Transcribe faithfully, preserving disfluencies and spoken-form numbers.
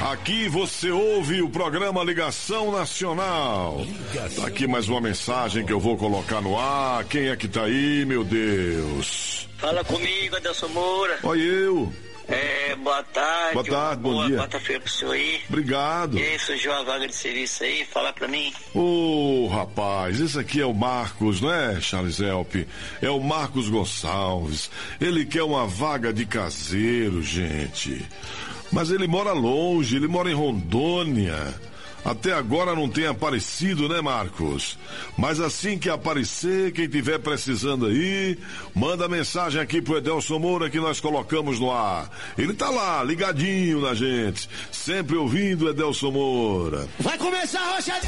Aqui você ouve o programa Ligação Nacional. Tá aqui mais uma mensagem que eu vou colocar no ar. Quem é que tá aí, meu Deus? Fala comigo, Adelson Moura. Oi, eu. É, boa tarde. Boa tarde, bom boa dia. Boa quarta-feira pro senhor aí. Obrigado. E aí, surgiu uma vaga de serviço aí, fala pra mim. Ô, oh, rapaz, esse aqui é o Marcos, não é, Charles Help? É o Marcos Gonçalves. Ele quer uma vaga de caseiro, gente. Mas ele mora longe, ele mora em Rondônia. Até agora não tem aparecido, né, Marcos? Mas assim que aparecer, quem tiver precisando aí, manda mensagem aqui pro Edelson Moura que nós colocamos no ar. Ele tá lá, ligadinho na gente, sempre ouvindo Edelson Moura. Vai começar a rocha